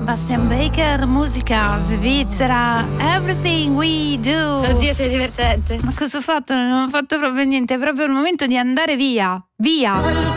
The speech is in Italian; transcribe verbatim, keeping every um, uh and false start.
Sebastian Baker, musica svizzera, Everything We Do. Oddio, sei divertente. Ma cosa ho fatto? Non ho fatto proprio niente, è proprio il momento di andare via. Via.